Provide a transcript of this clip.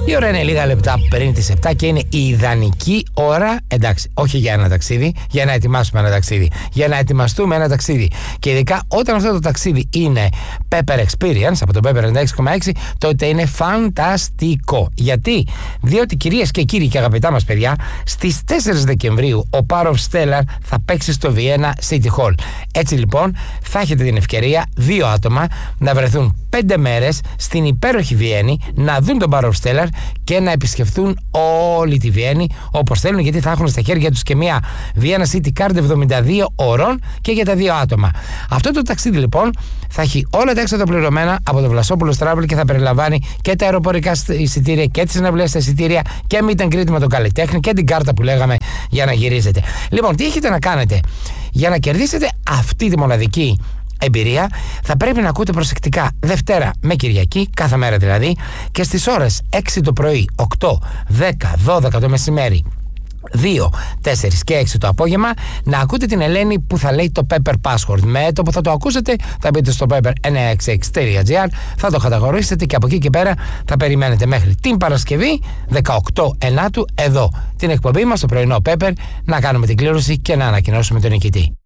Η ώρα είναι λίγα λεπτά πριν τις 7 και είναι η ιδανική ώρα, εντάξει, όχι για ένα ταξίδι, για να ετοιμάσουμε ένα ταξίδι, για να ετοιμαστούμε ένα ταξίδι. Και ειδικά όταν αυτό το ταξίδι είναι Pepper Experience από το Pepper 96,6, τότε είναι φανταστικό. Γιατί? Διότι, κυρίες και κύριοι και αγαπητά μας παιδιά, στις 4 Δεκεμβρίου ο Power of Stellar θα παίξει στο Vienna City Hall. Έτσι λοιπόν θα έχετε την ευκαιρία 2 άτομα να βρεθούν 5 μέρες στην υπέροχη Βιέννη, να δουν τον Power of Stellar και να επισκεφθούν όλη τη Βιέννη όπως θέλουν, γιατί θα έχουν στα χέρια τους και μια Vienna City Card 72 ώρων και για τα 2 άτομα. Αυτό το ταξίδι λοιπόν θα έχει όλα τα έξοδα πληρωμένα από το Βλασόπουλος Travel και θα περιλαμβάνει και τα αεροπορικά εισιτήρια και τις συναυλίες στα εισιτήρια και meet and greet με τον καλλιτέχνη και την κάρτα που λέγαμε για να γυρίζετε. Λοιπόν, τι έχετε να κάνετε για να κερδίσετε αυτή τη μοναδική εμπειρία? Θα πρέπει να ακούτε προσεκτικά Δευτέρα με Κυριακή, κάθε μέρα δηλαδή, και στις ώρες 6 το πρωί, 8, 10, 12 το μεσημέρι, 2, 4 και 6 το απόγευμα, να ακούτε την Ελένη που θα λέει το Pepper Password. Με το που θα το ακούσετε θα μπείτε στο pepper966.gr, θα το καταχωρήσετε και από εκεί και πέρα θα περιμένετε μέχρι την Παρασκευή 18 Ενάτου εδώ την εκπομπή μας, το πρωινό Pepper, να κάνουμε την κλήρωση και να ανακοινώσουμε τον νικητή.